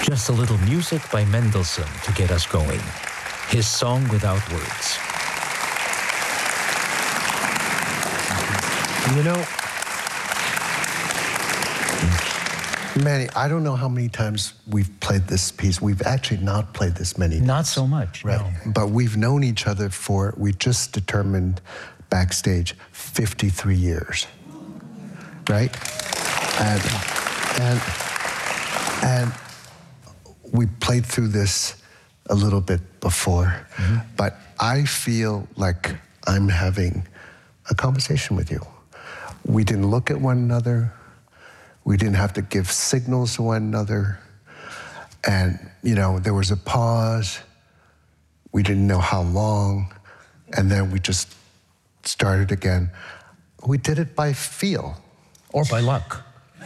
Just a little music by Mendelssohn to get us going. His Song Without Words. You know, Manny, I don't know how many times we've played this piece. We've actually not played this many times. Not so much, right? No. But we've known each other for, we just determined backstage, 53 years, right? And we played through this a little bit before, but I feel like I'm having a conversation with you. We didn't look at one another. We didn't have to give signals to one another. And, you know, there was a pause. We didn't know how long. And then we just started again. We did it by feel. Or by luck.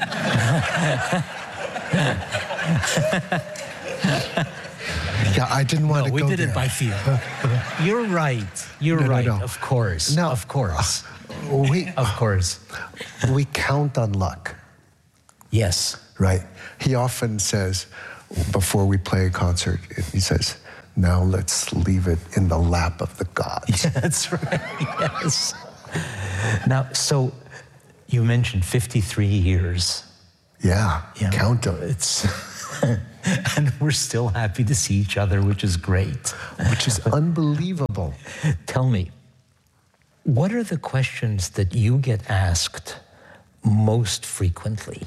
Yeah, I didn't want to go there. We did it by feel. You're right. You're right. No. Of course. No. Of course. Of course. We count on luck. Yes. Right. He often says, before we play a concert, he says, now let's leave it in the lap of the gods. That's right. Yes. Now, so you mentioned 53 years. Yeah. Count them. It's and we're still happy to see each other, which is great. Which is unbelievable. Tell me, what are the questions that you get asked most frequently?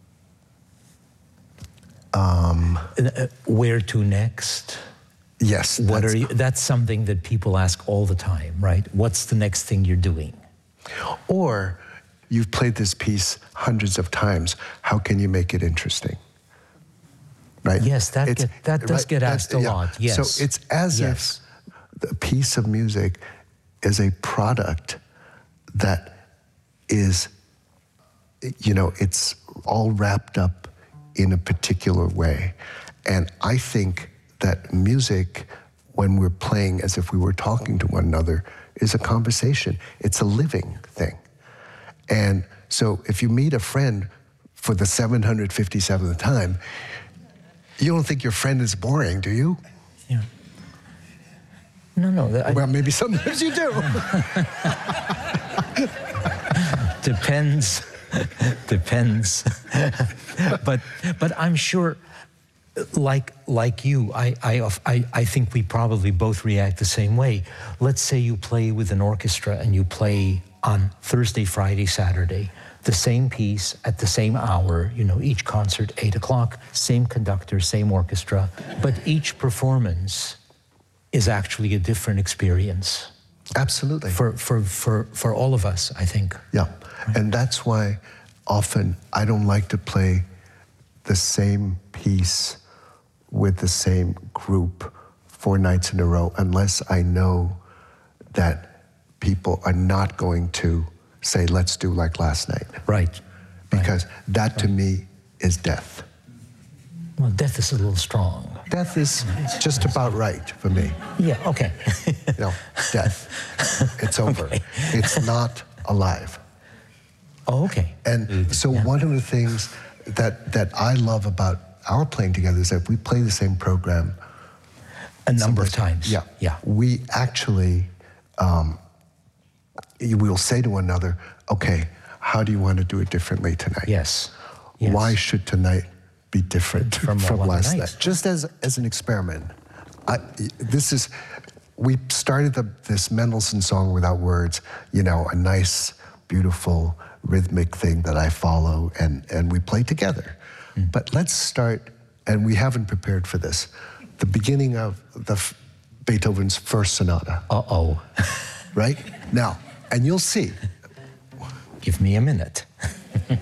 Where to next? Yes. What are you? That's something that people ask all the time, right? What's the next thing you're doing? Or you've played this piece hundreds of times. How can you make it interesting? Right? Yes, that does get asked a lot. Yes. So it's as if the piece of music is a product that is, you know, it's all wrapped up in a particular way. And I think that music, when we're playing as if we were talking to one another, is a conversation. It's a living thing. And so if you meet a friend for the 757th time, you don't think your friend is boring, do you? Yeah. No. Well, maybe sometimes you do. Depends. But I'm sure, like you, I think we probably both react the same way. Let's say you play with an orchestra and you play on Thursday, Friday, Saturday, the same piece at the same hour, you know, each concert, 8 o'clock, same conductor, same orchestra, but each performance is actually a different experience. Absolutely. For all of us, I think. Yeah, and that's why often I don't like to play the same piece with the same group 4 nights in a row unless I know that people are not going to say, let's do like last night. Right. Because that to me is death. Well, death is a little strong. Death is just about right for me. Yeah, okay. You know, death. It's over. Okay. It's not alive. Oh, okay. And so one of the things that I love about our playing together is that we play the same program a number of times. Yeah. We actually, we'll say to one another, okay, how do you want to do it differently tonight? Yes. Why should tonight be different from last night? Just as an experiment. We started this Mendelssohn Song Without Words, you know, a nice, beautiful, rhythmic thing that I follow, and we play together. But let's start, and we haven't prepared for this, the beginning of Beethoven's First Sonata. Uh-oh. Right? Now, and you'll see. Give me a minute.